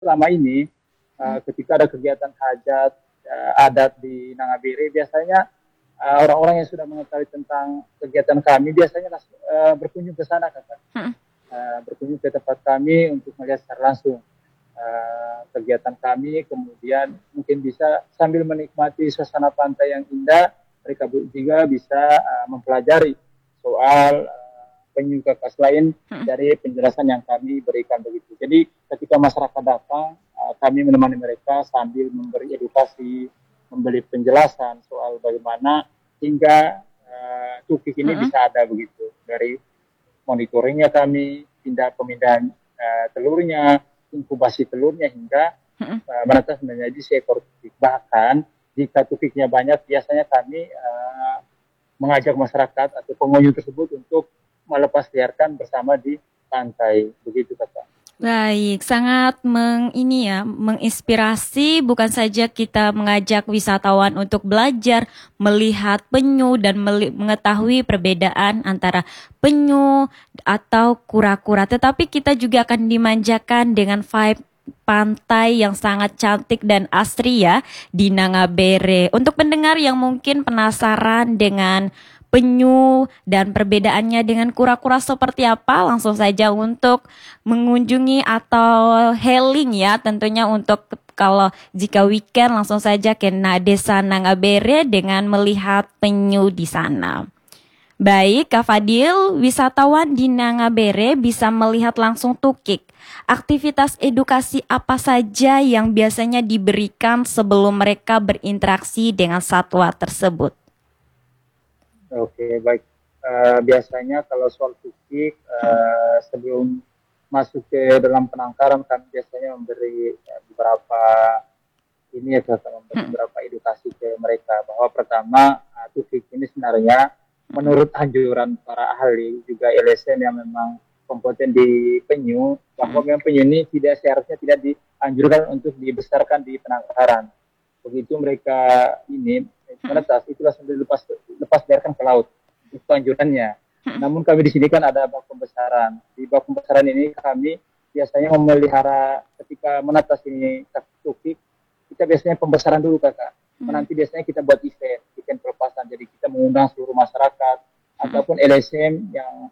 selama ini ketika ada kegiatan hajat adat di Nangabiri, biasanya orang-orang yang sudah mengetahui tentang kegiatan kami biasanya berkunjung ke sana, kakak. Mm-mm. Berkunjung ke tempat kami untuk melihat secara langsung kegiatan kami, kemudian mungkin bisa sambil menikmati suasana pantai yang indah, mereka juga bisa mempelajari soal penyu kakas lain Mm-mm. dari penjelasan yang kami berikan begitu. Jadi ketika masyarakat datang, kami menemani mereka sambil memberi edukasi, memberi penjelasan soal bagaimana hingga tukik ini Mm-mm. bisa ada begitu. Dari monitoringnya kami, pemindahan telurnya, inkubasi telurnya hingga Mm-mm. menetas menjadi seekor tukik. Bahkan jika tukiknya banyak, biasanya kami mengajak masyarakat atau pengunjung tersebut untuk melepas liarkan bersama di pantai. Begitu, Kak. Baik, sangat menginspirasi bukan saja kita mengajak wisatawan untuk belajar, melihat penyu dan mengetahui perbedaan antara penyu atau kura-kura, tetapi kita juga akan dimanjakan dengan vibe pantai yang sangat cantik dan asri ya di Nangabere. Untuk pendengar yang mungkin penasaran dengan penyu dan perbedaannya dengan kura-kura seperti apa, langsung saja untuk mengunjungi atau hailing ya, tentunya untuk kalau jika weekend langsung saja ke Desa Nangabere dengan melihat penyu di sana. Baik, Kak Fadil, wisatawan di Nangabere bisa melihat langsung tukik. Aktivitas edukasi apa saja yang biasanya diberikan sebelum mereka berinteraksi dengan satwa tersebut? Oke, baik. Biasanya kalau soal tukik, sebelum masuk ke dalam penangkaran, kami biasanya memberi beberapa ini ya, memberi Hmm. beberapa edukasi ke mereka bahwa pertama tukik ini sebenarnya menurut anjuran para ahli juga LSM yang memang kompeten di penyu, bahwa Hmm. memang penyu ini tidak seharusnya tidak dianjurkan untuk dibesarkan di penangkaran. Begitu mereka ini Hmm. menetas, itu langsung lepas biarkan ke laut. Itu anjurannya. Hmm. Namun kami disediakan ada bak pembesaran. Di bak pembesaran ini kami biasanya memelihara ketika menetas ini tukik, kita biasanya pembesaran dulu, kakak. Hmm. Nanti biasanya kita buat event pelepasan. Jadi kita mengundang seluruh masyarakat Hmm. ataupun LSM yang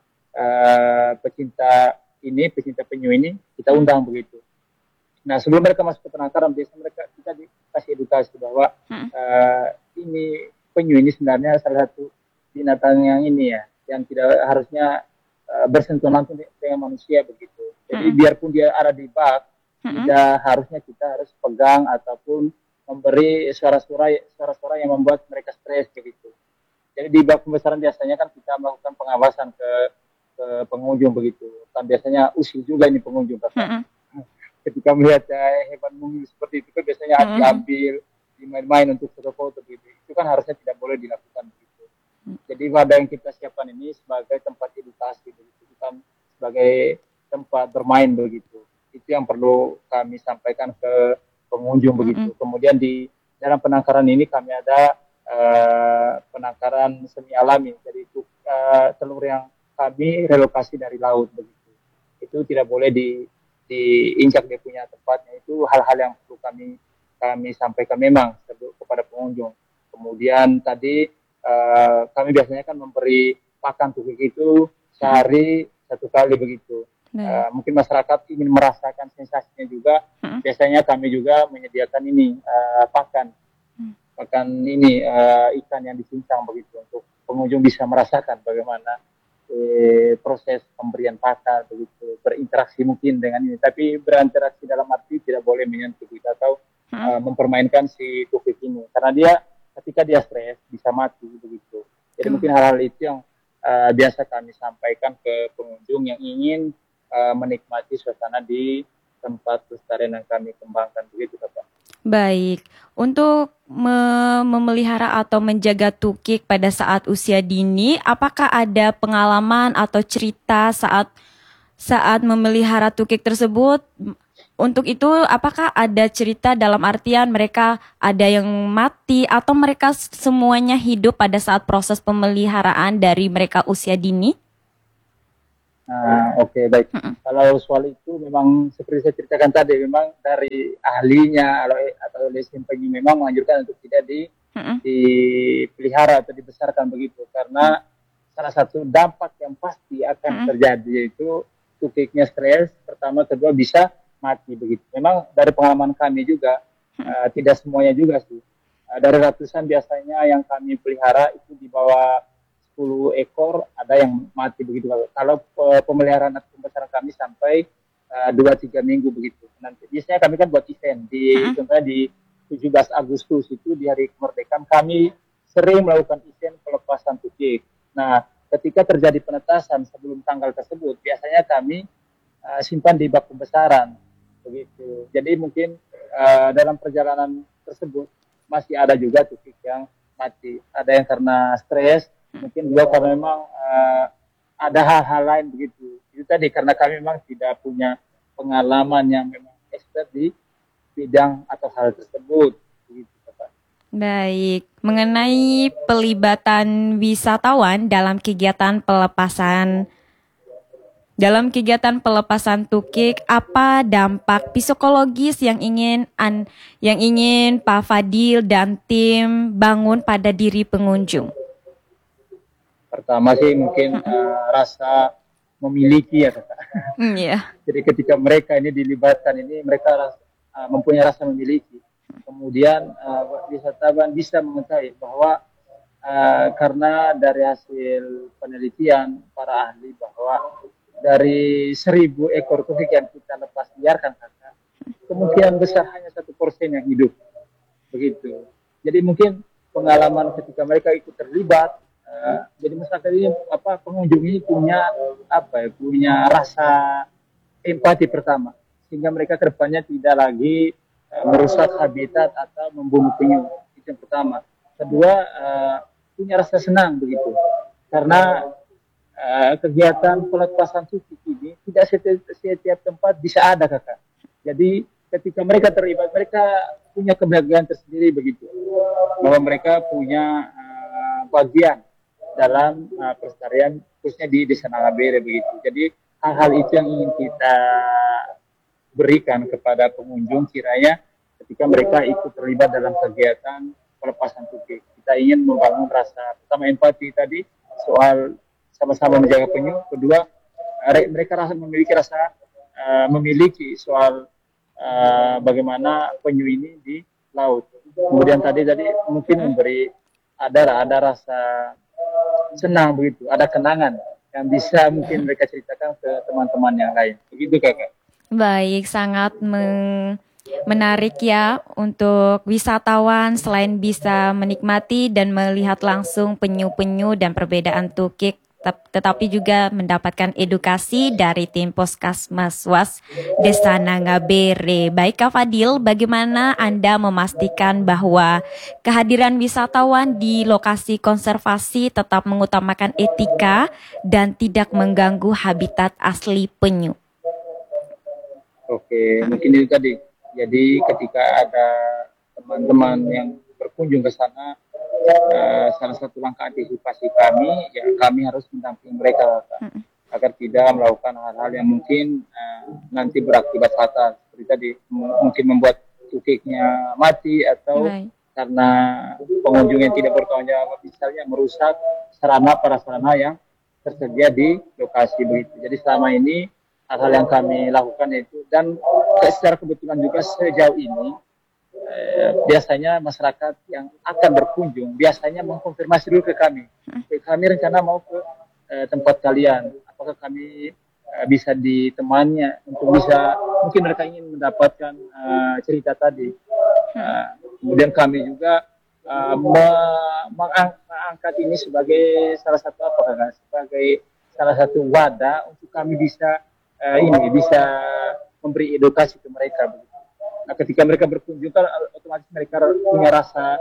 pecinta penyu ini kita Hmm. undang begitu. Nah, sebelum mereka masuk ke penangkaran, biasanya kita dikasih edukasi bahwa Hmm. ini penyu ini sebenarnya salah satu binatang yang ini ya, yang tidak harusnya bersentuhan langsung dengan manusia begitu. Jadi Hmm. biarpun dia ada di bak, Hmm. tidak harusnya kita harus pegang ataupun memberi suara-suara yang membuat mereka stres begitu. Jadi di bak pembesaran biasanya kan kita melakukan pengawasan ke pengunjung begitu. Kan biasanya usil juga ini pengunjung, kakak. Hmm. Ketika melihat hewan mungil seperti itu kan biasanya Hmm. diambil, dimain-main untuk foto-foto begitu. Itu kan harusnya tidak boleh dilakukan begitu. Jadi wadah yang kita siapkan ini sebagai tempat edukasi begitu, bukan sebagai tempat bermain begitu. Itu yang perlu kami sampaikan ke pengunjung Hmm. begitu. Kemudian di dalam penangkaran ini kami ada penangkaran semi alami. Jadi itu telur yang kami relokasi dari laut begitu. Itu tidak boleh diinjak dia punya tempatnya. Itu hal-hal yang perlu kami sampaikan memang kepada pengunjung. Kemudian tadi kami biasanya kan memberi pakan tukik itu Hmm. sehari 1 kali begitu. Baik. Mungkin masyarakat ingin merasakan sensasinya juga. Hmm. Biasanya kami juga menyediakan ini pakan Hmm. pakan ini ikan yang dicincang begitu untuk pengunjung bisa merasakan bagaimana proses pemberian pakan begitu, berinteraksi mungkin dengan ini, tapi berinteraksi dalam arti tidak boleh menyentuh kita atau Hmm. mempermainkan si tukik ini karena dia ketika dia stres bisa mati begitu. Jadi Oh. mungkin hal-hal itu yang biasa kami sampaikan ke pengunjung yang ingin menikmati suasana di tempat pelestarian yang kami kembangkan begitu, Bapak. Baik, untuk memelihara atau menjaga tukik pada saat usia dini, apakah ada pengalaman atau cerita saat saat memelihara tukik tersebut? Untuk itu, apakah ada cerita dalam artian mereka ada yang mati atau mereka semuanya hidup pada saat proses pemeliharaan dari mereka usia dini? Oke, baik. Kalau soal itu memang seperti saya ceritakan tadi, memang dari ahlinya atau LSM Penyu memang menganjurkan untuk tidak dipelihara atau dibesarkan begitu, karena salah satu dampak yang pasti akan terjadi yaitu tukiknya stres, pertama, kedua bisa mati begitu. Memang dari pengalaman kami juga, tidak semuanya juga sih. Dari ratusan biasanya yang kami pelihara itu di bawah 10 ekor, ada yang mati begitu. Kalau pemeliharaan atau pembesaran kami sampai 2-3 minggu begitu. Nanti biasanya kami kan buat event contohnya di 17 Agustus itu di hari kemerdekaan kami sering melakukan event pelepasan tukik. Nah, ketika terjadi penetasan sebelum tanggal tersebut, biasanya kami simpan di bak pembesaran begitu. Jadi mungkin dalam perjalanan tersebut masih ada juga tukik yang mati. Ada yang karena stres, mungkin juga karena memang ada hal-hal lain begitu. Itu tadi karena kami memang tidak punya pengalaman yang memang expert di bidang atau hal tersebut. Begitu, Pak. Baik, mengenai pelibatan wisatawan dalam kegiatan pelepasan tukik, apa dampak psikologis yang ingin Pak Fadil dan tim bangun pada diri pengunjung? Pertama sih mungkin rasa memiliki ya, Kak. Yeah. Jadi ketika mereka ini dilibatkan ini, mereka mempunyai rasa memiliki. Kemudian wisatawan bisa mengetahui bahwa karena dari hasil penelitian para ahli bahwa dari 1.000 ekor tukik yang kita lepas liarkan, Kakak, kemungkinan besar hanya 1% yang hidup. Begitu. Jadi mungkin pengalaman ketika mereka ikut terlibat, jadi masyarakat ini pengunjung ini punya rasa empati pertama, sehingga mereka kedepannya tidak lagi merusak habitat atau membunuh penyu. Itu yang pertama. Kedua, punya rasa senang begitu, karena kegiatan pelepasan tukik ini tidak setiap tempat bisa ada, Kakak. Jadi ketika mereka terlibat, mereka punya kebahagiaan tersendiri begitu, bahwa mereka punya bagian dalam pelestarian khususnya di Desa Nangabere begitu. Jadi hal-hal itu yang ingin kita berikan kepada pengunjung kiranya ketika mereka ikut terlibat dalam kegiatan pelepasan tukik. Kita ingin membangun rasa pertama empati tadi soal sama-sama menjaga penyu. Kedua, mereka memiliki soal bagaimana penyu ini di laut. Kemudian tadi mungkin ada rasa senang begitu, ada kenangan yang bisa mungkin mereka ceritakan ke teman-teman yang lain. Begitu, Kakak. Baik, sangat menarik ya untuk wisatawan selain bisa menikmati dan melihat langsung penyu-penyu dan perbedaan tukik, tetapi juga mendapatkan edukasi dari tim Puskesmas Desa Nangabere. Baik, Kak Fadil, bagaimana Anda memastikan bahwa kehadiran wisatawan di lokasi konservasi tetap mengutamakan etika dan tidak mengganggu habitat asli penyu? Oke, mungkin itu tadi. Jadi ketika ada teman-teman yang berkunjung ke sana, salah satu langkah antisipasi kami, ya kami harus mendampingi mereka agar tidak melakukan hal-hal yang mungkin nanti berakibat fatal. Seperti tadi, mungkin membuat tukiknya mati atau karena pengunjung yang tidak bertanggung jawab, misalnya merusak sarana yang tersedia di lokasi begitu. Jadi selama ini hal-hal yang kami lakukan itu, dan secara kebetulan juga sejauh ini biasanya masyarakat yang akan berkunjung biasanya mengkonfirmasi dulu ke kami. Kami rencana mau ke tempat kalian, apakah kami bisa ditemani untuk bisa, mungkin mereka ingin mendapatkan cerita tadi. Kemudian kami juga mengangkat ini sebagai salah satu wadah untuk kami bisa bisa memberi edukasi ke mereka. Nah, ketika mereka berkunjung kan otomatis mereka punya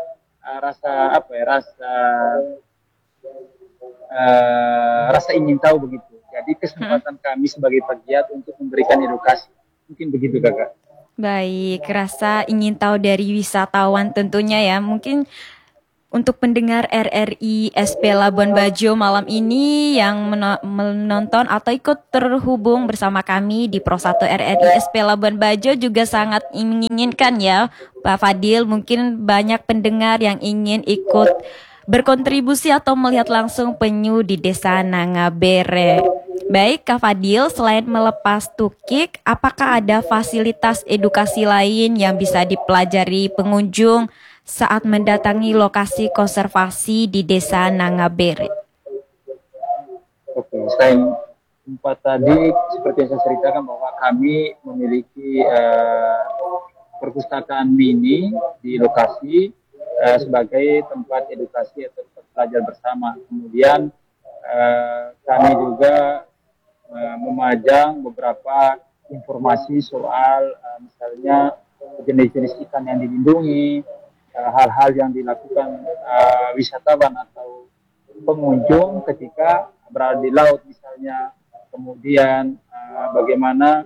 rasa ingin tahu begitu. Jadi kesempatan kami sebagai pegiat untuk memberikan edukasi. Mungkin begitu, Kakak. Baik, rasa ingin tahu dari wisatawan tentunya ya. Mungkin untuk pendengar RRI SP Labuan Bajo malam ini yang menonton atau ikut terhubung bersama kami di Pro 1 RRI SP Labuan Bajo juga sangat menginginkan ya Pak Fadil, mungkin banyak pendengar yang ingin ikut berkontribusi atau melihat langsung penyu di Desa Nangabere. Baik Kak Fadil, selain melepas tukik, apakah ada fasilitas edukasi lain yang bisa dipelajari pengunjung saat mendatangi lokasi konservasi di Desa Nangabere? Oke, selain tempat tadi, seperti yang saya ceritakan bahwa kami memiliki perpustakaan mini di lokasi sebagai tempat edukasi atau tempat belajar bersama. Kemudian kami juga memajang beberapa informasi soal misalnya jenis-jenis ikan yang dilindungi, hal-hal yang dilakukan wisatawan atau pengunjung ketika berada di laut misalnya, kemudian bagaimana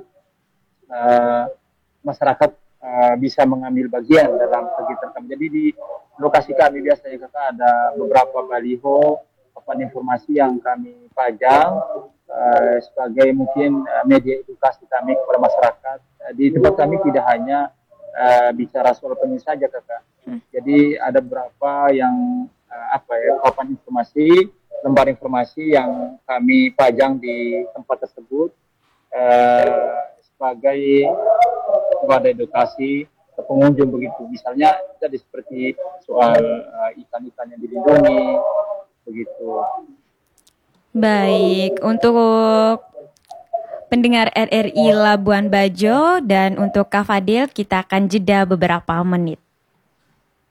masyarakat bisa mengambil bagian dalam kegiatan kami. Jadi di lokasi kami biasanya kakak ada beberapa baliho papan informasi yang kami pajang sebagai mungkin media edukasi kami kepada masyarakat. Di tempat kami tidak hanya bicara soal penyu saja kakak. Jadi ada beberapa yang papan informasi, lembar informasi yang kami pajang di tempat tersebut sebagai wadah edukasi ke pengunjung begitu. Misalnya tadi seperti soal ikan-ikan yang dilindungi begitu. Baik, untuk pendengar RRI Labuan Bajo dan untuk Kak Fadil kita akan jeda beberapa menit.